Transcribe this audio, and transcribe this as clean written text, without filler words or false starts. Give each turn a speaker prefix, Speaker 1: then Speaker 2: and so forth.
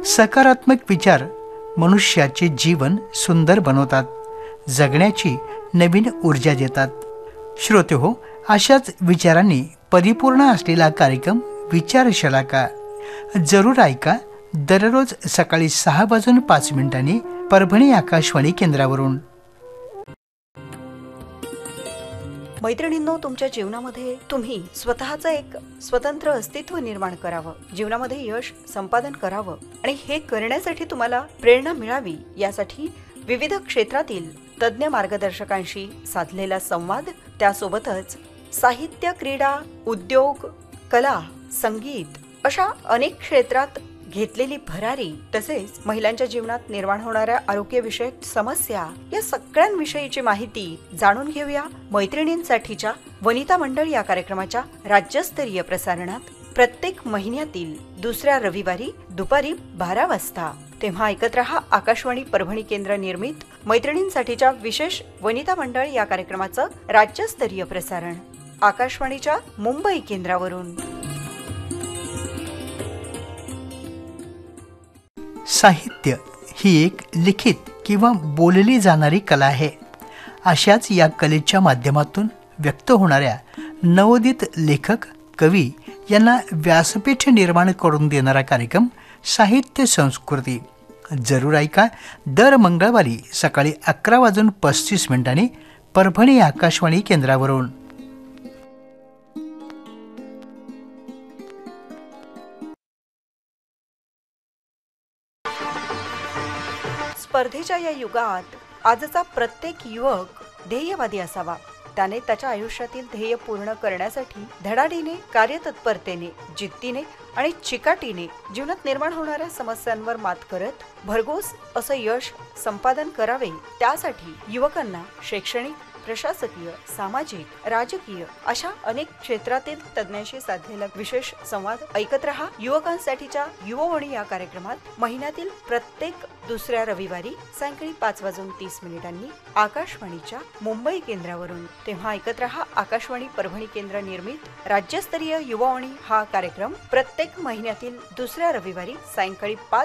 Speaker 1: सकारात्मक विचार मनुष्याचे जीवन सुंदर बनवतात, जगण्याची नवीन ऊर्जा देतात. श्रोतेहो, अशाच विचारांनी परिपूर्ण असलेला कार्यक्रम विचारशलाका जरूर ऐका. दररोज सकाळी 6:05 परभणी आकाशवाणी केंद्रावरून.
Speaker 2: मैत्रिणींनो, तुमच्या जीवनामध्ये तुम्ही स्वतःचं एक स्वतंत्र अस्तित्व निर्माण करावं, जीवनामध्ये यश संपादन करावं आणि हे करण्यासाठी तुम्हाला प्रेरणा मिळावी, यासाठी विविध क्षेत्रातील तज्ज्ञ मार्गदर्शकांशी साधलेला संवाद, त्यासोबतच साहित्य, क्रीडा, उद्योग, कला, संगीत अशा अनेक क्षेत्रात घेतलेली भरारी, तसेच महिलांच्या जीवनात निर्माण होणाऱ्या आरोग्यविषयक समस्या, या सगळ्यांविषयीची माहिती जाणून घेऊया मैत्रिणींसाठीच्या वनिता मंडळ या कार्यक्रमाच्या राज्यस्तरीय प्रसारणात प्रत्येक महिन्यातील दुसऱ्या रविवारी दुपारी 12 वाजता. तेव्हा ऐकत रहा आकाशवाणी परभणी केंद्र निर्मित मैत्रिणींसाठीच्या विशेष वनिता मंडळ या कार्यक्रमाचं राज्यस्तरीय प्रसारण आकाशवाणीच्या मुंबई केंद्रावरून.
Speaker 1: साहित्य ही एक लिखित किंवा बोलली जाणारी कला आहे. अशाच या कलेच्या माध्यमातून व्यक्त होणाऱ्या नवोदित लेखक, कवी यांना व्यासपीठ निर्माण करून देणारा कार्यक्रम साहित्य संस्कृती जरूर ऐका. दर मंगळवारी सकाळी 11:35 परभणी आकाशवाणी केंद्रावरून.
Speaker 2: स्पर्धेच्या या युगात आजचा प्रत्येक युवक ध्येयवादी असावा. त्याने त्याच्या आयुष्यातील ध्येय पूर्ण करण्यासाठी धडाडीने, कार्यतत्परतेने, जिद्दीने आणि चिकाटीने जीवनात निर्माण होणाऱ्या समस्यांवर मात करत भरघोस असं यश संपादन करावे. त्यासाठी युवकांना शैक्षणिक, प्रशासकीय, सामाजिक, राजकीय अशा अनेक क्षेत्रातील तज्ञांशी साधलेला विशेष संवाद ऐकत रहा. युवकांसाठीच्या युववाणी या कार्यक्रमात महिन्यातील प्रत्येक दुसऱ्या रविवारी सायंकाळी 5:30 आकाशवाणीच्या मुंबई केंद्रावरून. तेव्हा ऐकत रहा आकाशवाणी परभणी केंद्र निर्मित राज्यस्तरीय युववाणी हा कार्यक्रम प्रत्येक महिन्यातील दुसऱ्या रविवारी सायंकाळी 5